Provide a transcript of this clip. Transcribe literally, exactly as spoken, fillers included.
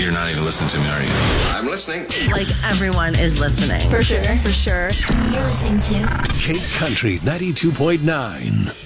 You're not even listening to me, are you? I'm listening. Like everyone is listening. For sure. For sure. You're listening to Cape Country ninety-two point nine.